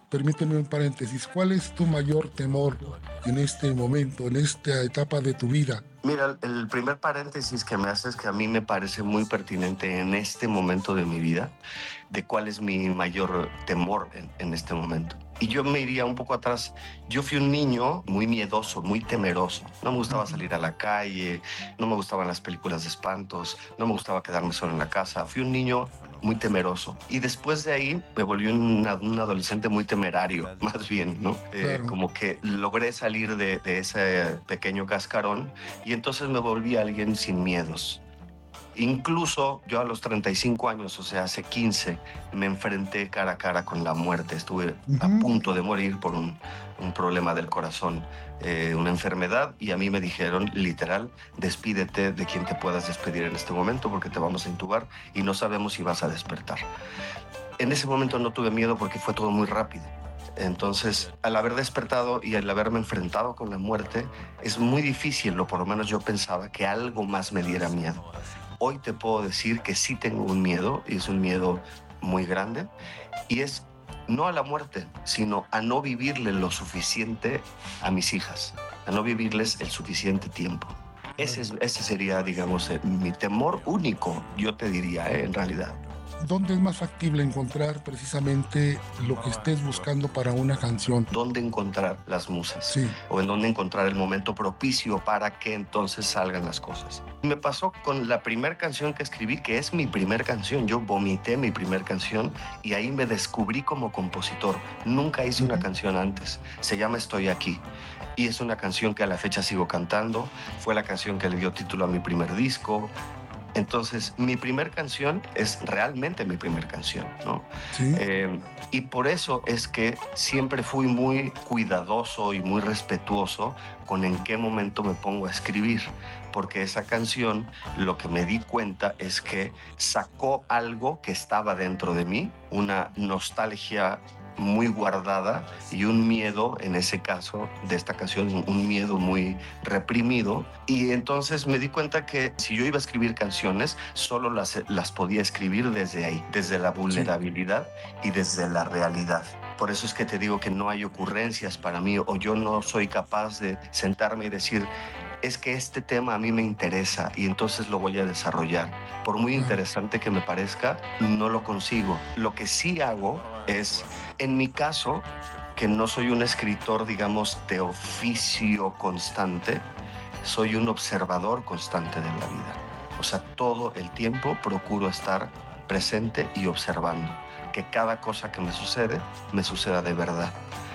Permíteme un paréntesis. ¿Cuál es tu mayor temor en este momento, en esta etapa de tu vida? Mira, el primer paréntesis que me haces que a mí me parece muy pertinente en este momento de mi vida, de cuál es mi mayor temor en este momento. Y yo me iría un poco atrás. Yo fui un niño muy miedoso, muy temeroso. No me gustaba salir a la calle, no me gustaban las películas de espantos, no me gustaba quedarme solo en la casa. Fui un niño muy temeroso. Y después de ahí me volví un adolescente muy temerario, más bien, ¿no? Claro. Como que logré salir de ese pequeño cascarón y entonces me volví alguien sin miedos. Incluso yo a los 35 años, o sea, hace 15, me enfrenté cara a cara con la muerte. Estuve a Ujú. punto de morir por un problema del corazón, una enfermedad, y a mí me dijeron, literal, despídete de quien te puedas despedir en este momento porque te vamos a intubar y no sabemos si vas a despertar. En ese momento no tuve miedo porque fue todo muy rápido. Entonces, al haber despertado y al haberme enfrentado con la muerte, es muy difícil, o por lo menos yo pensaba, que algo más me diera miedo. Hoy te puedo decir que sí tengo un miedo, y es un miedo muy grande, y es no a la muerte, sino a no vivirle lo suficiente a mis hijas, a no vivirles el suficiente tiempo. Ese sería, digamos, mi temor único, yo te diría, en realidad. ¿Dónde es más factible encontrar precisamente lo que estés buscando para una canción? ¿Dónde encontrar las musas? Sí. O en dónde encontrar el momento propicio para que entonces salgan las cosas. Me pasó con la primera canción que escribí, que es mi primer canción. Yo vomité mi primer canción y ahí me descubrí como compositor. Nunca hice una Ujú. canción antes. Se llama Estoy aquí. Y es una canción que a la fecha sigo cantando. Fue la canción que le dio título a mi primer disco. Entonces, mi primer canción es realmente mi primer canción, ¿no? Sí. Eh, y por eso es que siempre fui muy cuidadoso y muy respetuoso con en qué momento me pongo a escribir, porque esa canción, lo que me di cuenta es que sacó algo que estaba dentro de mí, una nostalgia muy guardada y un miedo, en ese caso de esta canción, un miedo muy reprimido. Y entonces me di cuenta que si yo iba a escribir canciones, solo las podía escribir desde ahí, desde la Sí. vulnerabilidad y desde la realidad. Por eso es que te digo que no hay ocurrencias para mí, o yo no soy capaz de sentarme y decir, es que este tema a mí me interesa y entonces lo voy a desarrollar. Por muy Claro. interesante que me parezca, no lo consigo. Lo que sí hago es, en mi caso, que no soy un escritor, digamos, de oficio constante, soy un observador constante de la vida. O sea, todo el tiempo procuro estar presente y observando que cada cosa que me suceda de verdad.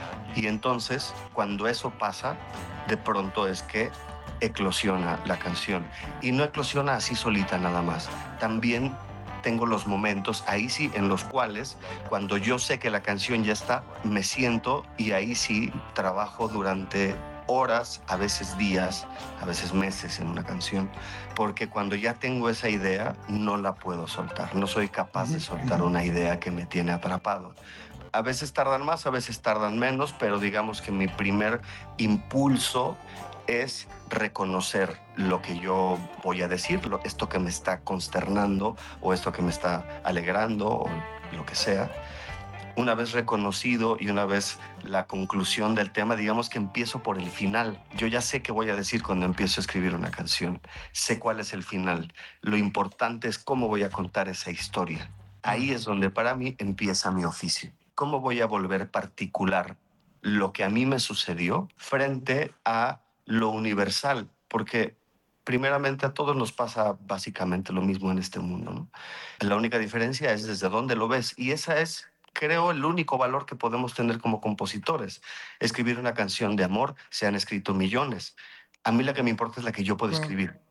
Y entonces, cuando eso pasa, de pronto es que eclosiona la canción. Y no eclosiona así solita nada más. También tengo los momentos, ahí sí, en los cuales, cuando yo sé que la canción ya está, me siento y ahí sí trabajo durante horas, a veces días, a veces meses en una canción, porque cuando ya tengo esa idea, no la puedo soltar. No soy capaz de Ujú, soltar ujú. una idea que me tiene atrapado. A veces tardan más, a veces tardan menos, pero digamos que mi primer impulso es reconocer lo que yo voy a decir, esto que me está consternando o esto que me está alegrando o lo que sea. Una vez reconocido y una vez la conclusión del tema, digamos que empiezo por el final. Yo ya sé qué voy a decir cuando empiezo a escribir una canción. Sé cuál es el final. Lo importante es cómo voy a contar esa historia. Ahí Claro. es donde para mí empieza mi oficio. ¿Cómo voy a volver particular lo que a mí me sucedió frente a lo universal? Porque primeramente a todos nos pasa básicamente lo mismo en este mundo, ¿no? La única diferencia es desde dónde lo ves, y esa es, creo, el único valor que podemos tener como compositores. Escribir una canción de amor, se han escrito millones. A mí la que me importa es la que yo puedo Claro. escribir.